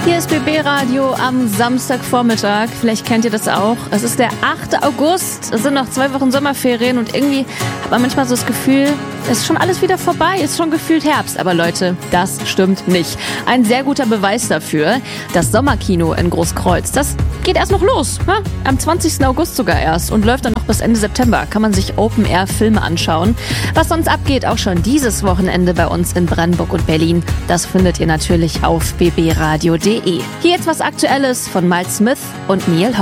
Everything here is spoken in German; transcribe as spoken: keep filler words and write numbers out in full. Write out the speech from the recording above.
Hier ist B B Radio am Samstagvormittag. Vielleicht kennt ihr das auch. Es ist der achte August. Es sind noch zwei Wochen Sommerferien und irgendwie hat man manchmal so das Gefühl, es ist schon alles wieder vorbei. Es ist schon gefühlt Herbst. Aber Leute, das stimmt nicht. Ein sehr guter Beweis dafür. Das Sommerkino in Großkreuz, das geht erst noch los. Ne? Am zwanzigsten August sogar erst und läuft dann noch bis Ende September. Kann man sich Open-Air-Filme anschauen. Was sonst abgeht, auch schon dieses Wochenende bei uns in Brandenburg und Berlin, das findet ihr natürlich auf b b radio punkt d e. Hier jetzt was Aktuelles von Miles Smith und Neil Horan.